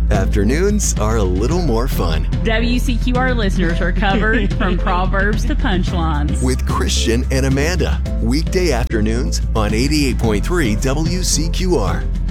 Afternoons are a little more fun. WCQR listeners are covered from proverbs to punchlines. With Christian and Amanda. Weekday afternoons on 88.3 WCQR.